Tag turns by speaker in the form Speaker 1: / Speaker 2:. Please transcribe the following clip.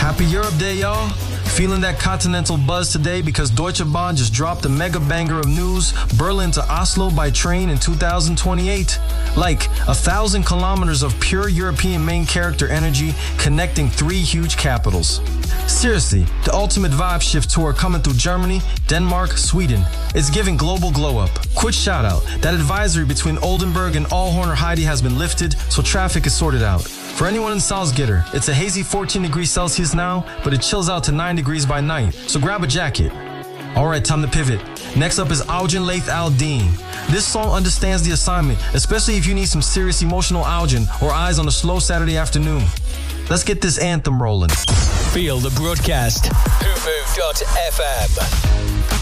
Speaker 1: Happy Europe Day, y'all. Feeling that continental buzz today because Deutsche Bahn just dropped a mega banger of news. Berlin to Oslo by train in 2028. Like 1,000 kilometers of pure European main character energy connecting 3 huge capitals. Seriously, the ultimate vibe shift tour coming through Germany, Denmark, Sweden. It's giving global glow up. Quick shout out, that advisory between Oldenburg and Allhorn or Heidi has been lifted, so traffic is sorted out. For anyone in Salzgitter, it's a hazy 14 degrees Celsius now, but it chills out to 9 degrees by night, so grab a jacket. Alright, time to pivot. Next up is Augen Laith Al-Din. This song understands the assignment, especially if you need some serious emotional Augen or eyes on a slow Saturday afternoon. Let's get this anthem rolling.
Speaker 2: Feel the broadcast. Fufu.fm.